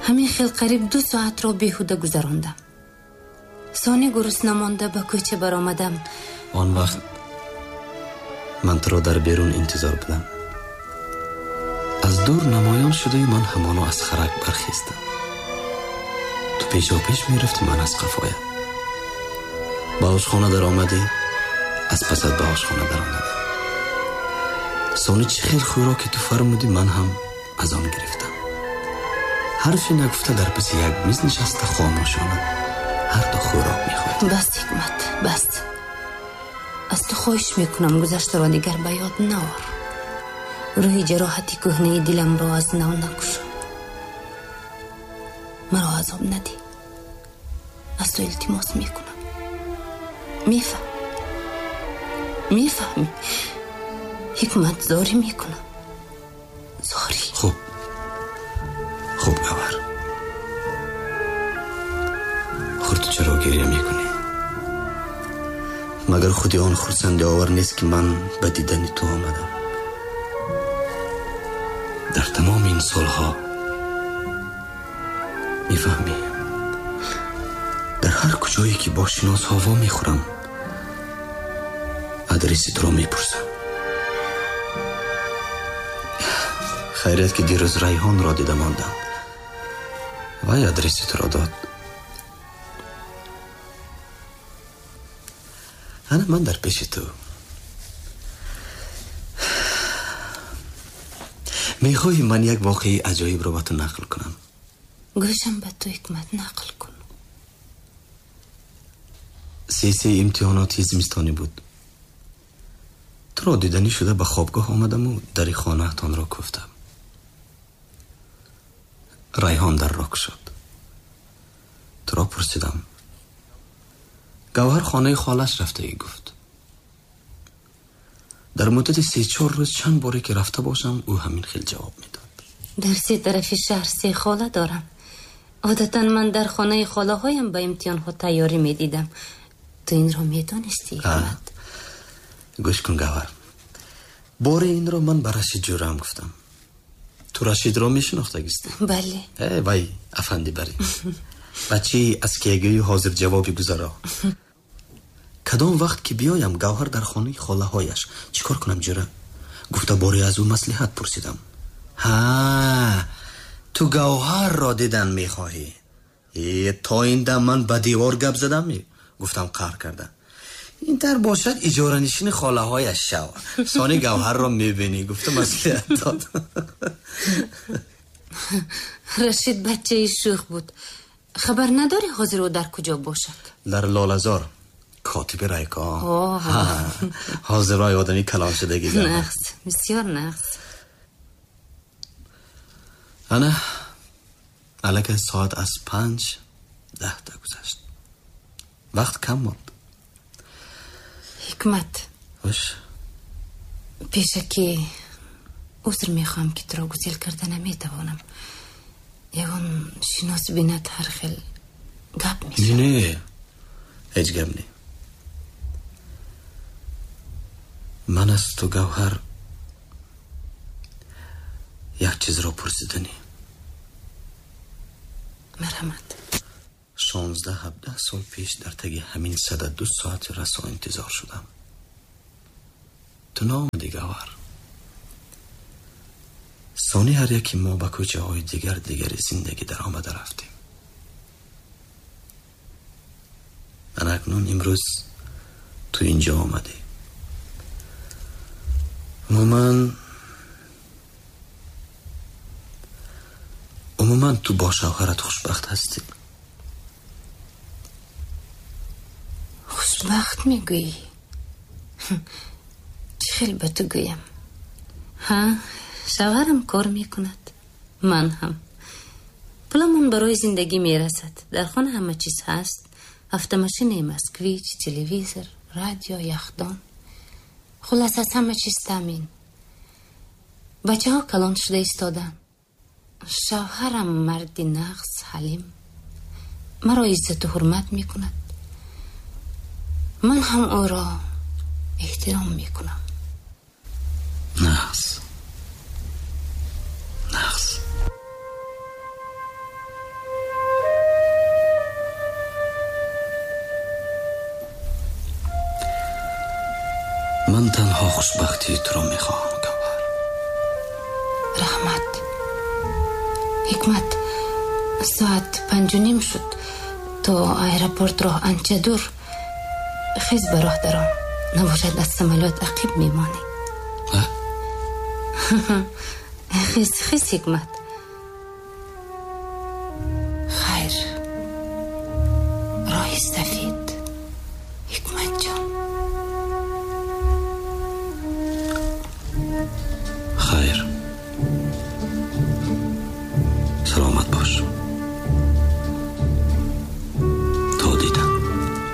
همین خیلی قریب 2 ساعت را بیهوده گذراندم. سانی گرسنه مانده به کوچه برآمدم. آن وقت من تو را در بیرون انتظار بودم. از دور نمایان شده من همانو از خرک برخیستم. تو پیشا پیش میرفتی، من از قفایت. به آشخانه در آمدی، از پست به آشخانه در آمدم. سانی چه خیلی خوراکی تو فرمودی، من هم از آن گرفتم. حرفی نگفته در پس یک میز نشسته خاموشانه هر دو خوراک میخورد. بس حکمت، بس. از تو خواهش میکنم گذشته را دیگر به یاد نوار. روی جراحتی کهنه دلم را از نو نکشم. مرا عذاب ندی. از تو التماس میکنم. میفهمی حکمت زاری میکنم. زاری. خوب گوهر، خودت چرا گریه میکنی؟ مگر خودی آن خرسنده آور نیست که من به دیدن تو آمدم؟ در تمام این سالها میفهمی در هر کجایی که با شناس هوا میخورم ادرسی تو را میپرسم. خیریت که دیروز ریحان را دیده ماندم و ادرسی تو را داد. من در پیش تو میخوای من یک واقعی عجایب رو با تو نقل کنم؟ گوشم به تو حکمت نقل کن. سی امتحاناتی زمستانی بود. تو را دیدنی شده به خوابگاه آمدم و در خانه تان را گفتم. ریحان در راک شد. تو را پرسیدم گوهر خانه خالش رفته ای؟ گفت در مدت 3-4 روز چند باره که رفته باشم او همین خیلی جواب میداد. در 3 طرف شهر 3 خاله دارم. عادتا من در خانه خاله هایم به امتحان ها تیاری میدیدم. تو این را میدانستی حکمت؟ گوش کن گوهر، باره این را من به رشید جورم گفتم. تو رشید را میشناختگیستی؟ بله. وای افندی بری بچه از کیگوی حاضر جوابی گذارا. کدام وقت که بیایم گوهر در خانه خاله هایش چیکار کنم جوره؟ گفته باری از او مصلحت پرسیدم. تو گوهر را دیدن میخواهی؟ تا این دم من به دیوار گپ زدم. گفتم قهر کرده. این در باشد اجاره نشین خاله هایش شو. سانی گوهر را میبینی؟ گفتم مصلحت داد. رشید بچه شوخ بود. خبر نداری حاضر او در کجا باشد؟ در لالزار کاتب ریکا. حاضر رای آدمی کلام شدگی. نقص، بسیار نقص. انا علاکه ساعت از 5:10 گذشت. وقت کم ماند. حکمت باش. پیشکی عذر میخوام که تو را گسیل کرده نمیتوانم. یگان شناس بیند هر خیل گپ میزن. نه هیچ گپ نی. من از تو گوهر یک چیز را پرسیدنی. مرحمت. 16-17 سال پیش در تگی همین صد 2 ساعت رسا انتظار شدم. تو نامدی گوهر. سانی هر یکی ما به کوچه های دیگر زندگی در آمده رفتیم. من اکنون امروز تو اینجا آمدی. عموما تو با شوهرت خوشبخت هستی؟ خوشبخت میگویی؟ چه خیلی به تو گویم. شوهرم کار میکند، من هم. پولمون برای زندگی میرسد. در خانه همه چیز هست. هفته ماشین مسکویچ، تلویزر، رادیو، یخدان. خلاص از همه چیز تامین. بچه ها کلان شده ایستادن. شوهرم مردی نقص، حلیم، مرا عزت و حرمت میکند. من هم او را احترام میکنم. نقص. تنها خوشبختی تو رو میخواهم گوهر. رحمت، حکمت، ساعت 5:30 شد. تو ایرپورت راه انچه دور. خیز به راه درام، نباشد از سمالات عقیب میمانی. خیز حکمت. خیر، راه سفید حکمت جان. خیر.